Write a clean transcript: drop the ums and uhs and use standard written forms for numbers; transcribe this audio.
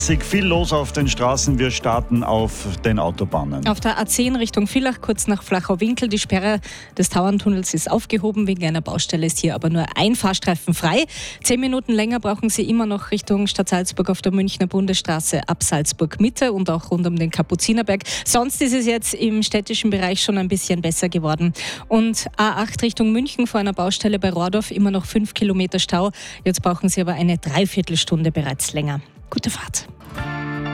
Viel los auf den Straßen. Wir starten auf den Autobahnen. Auf der A10 Richtung Villach, kurz nach Flachau-Winkel. Die Sperre des Tauerntunnels ist aufgehoben. Wegen einer Baustelle ist hier aber nur ein Fahrstreifen frei. 10 Minuten länger brauchen Sie immer noch Richtung Stadt Salzburg auf der Münchner Bundesstraße ab Salzburg-Mitte und auch rund um den Kapuzinerberg. Sonst ist es jetzt im städtischen Bereich schon ein bisschen besser geworden. Und A8 Richtung München vor einer Baustelle bei Rohrdorf immer noch 5 Kilometer Stau. Jetzt brauchen Sie aber eine Dreiviertelstunde bereits länger. Gute Fahrt.